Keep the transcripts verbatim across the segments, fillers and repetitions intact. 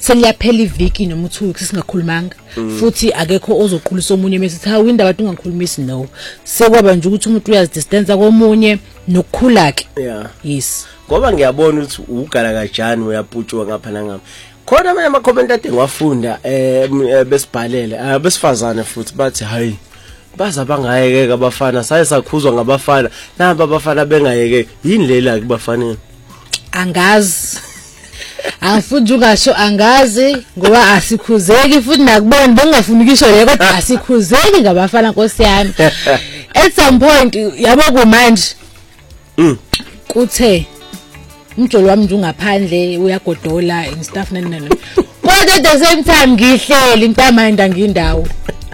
seliyaphela iviki noma two weeks singakhulumanga futhi akekho ozoqulisa omunye mesithi ha winda abantu ungakhulumisi no sekwaba nje ukuthi umuntu uyazidistance komunye nokukhula ke yeah yes ngoba ngiyabona ukuthi ugala kajani uyaputshwa ngapha nangapha khona amanye ama comment ade ngiwafunda eh besibhalele besifazane futhi bathi hayi baza bangayekeka abafana saye sakhuzwa ngabafana naba abafana bengayekeki yini lela kubafanele angazi afuthi ungasho angazi ngoba asikhuzeki futhi nakubona bengafuni ukisho le kodwa asikhuzeki ngabafana Nkosi yami at some point yabo kumanje mm kuthe umjolo wami nje ungaphandle uyagodola and stuff nani nani but at the same time ngihleli intamanda ngindawo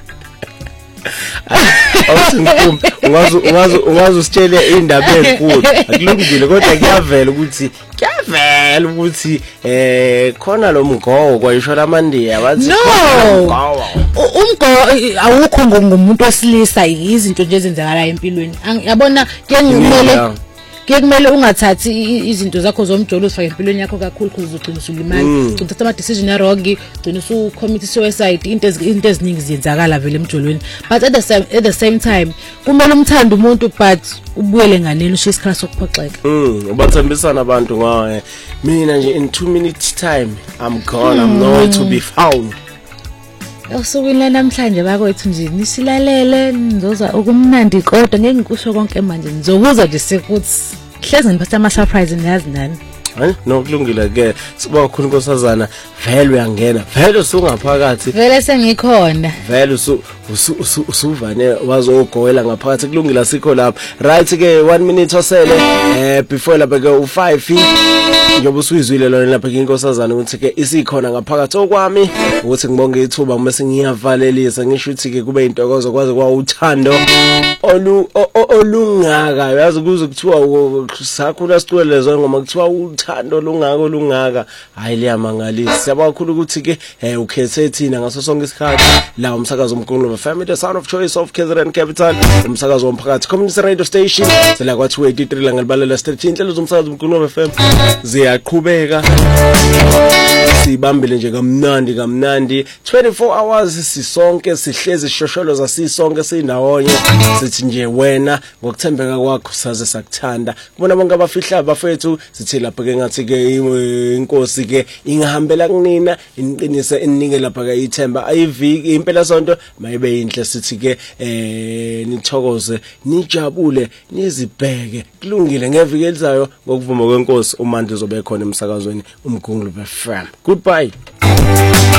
awuthimphumi ungazi ungazi ungazi usitshele indaba enkulu akulungile kodwa kuyavela ukuthi kuyavela ukuthi eh khona lo mgogo kwayisho lamandiya bathi umgogo awukho ngomuntu osilisa izinto nje ezenzakala empilweni yabona kuyangimele kumele ungathathi izinto zakho zomjolo uzifake empilweni yakho kakhulu because uzogcina usulimala ugcina uthatha ama decision wrong ugcina usu commit suicide into into eziningi ziyenzakala vele emjolweni but at the same at the same time kumele umthanda umuntu but ubuyele nganeni usho isikhala sokuphoxeka mm ubathembisana abantu ngawe mina nje in two minutes time I'm gone I'm nowhere to be found Osukwini namhlanje bakwethu nje nisilalele nizoza ukumnandi kodwa ngeke ngikusho konke manje nizokuza nje sekuthi hleze ngiphatha ama surprise niyazi nani hayi no kulungile ke siba khona Nkosazana vele uyangena vele usungaphakathi vele sengikhona vele usu usuvane wazogowela ngaphakathi kulungile sikho lapha right ke one minute osele eh before lapha ke u five njoba usuyizwile lona lapha ke Nkosazana ukuthi ke isikhona ngaphakathi okwami ukuthi ngibonge ithuba mase ngiyavalelisa ngisho ukuthi ke kube intokozo kwaze kwa uthando olu olungaka yazi kuze kuthiwa sakhula sicwelezo ngoma kuthiwa uthando lungaka olungaka hayi liyamangalisa siyabakhulu ukuthi ke ukhethe thina ngaso sonke isikhathi la umsakazo omkhulu Family the sound of choice of K Z N Capital umsakazo womphakathi community radio station sela kwathi eighty-three la ngalibalela thirteen inhlelo zomsakazo omkhulu F M ziyaqhubeka sibambile nje kamnandi kamnandi twenty-four hours sisonke sihlezi ishosholo zasisonke sinawonye sithi nje wena ngokuthembeka kwakho saze sakuthanda kubona bonke abafihla abafethu sithi lapha ke ngathi ke inkosi ke ingahambela kunina iniqinise ininike lapha ke ithemba ayiviki impela sonto mayibe inhle sithi ke eh nithokoze nijabule nizibheke kulungile ngeviki elizayo ngokuvuma kwenkosi uMandla uzobe khona emsakazweni umgungulu F M goodbye.